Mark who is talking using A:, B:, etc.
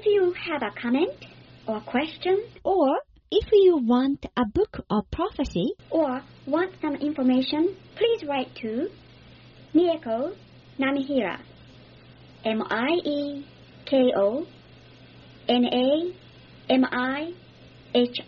A: If you have a comment or question,
B: or if you want a book of prophecy,
A: or want some information, please write to Mieko Namihira, MIEKO NAMIHIRA,